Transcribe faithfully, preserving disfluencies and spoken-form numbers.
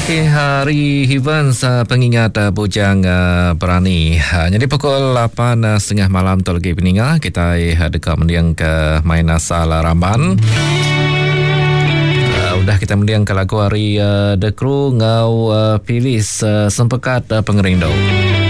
Okey, hari Hivan uh, pengingat uh, bujang uh, berani. Uh, jadi pukul lapan uh, setengah malam tu lagi peningat kita uh, dekat mendiang ke main asal uh, Ramban. Uh, udah kita mendiang ke lagu hari uh, The Crew ngau uh, pilis uh, sempekat uh, pengerindo.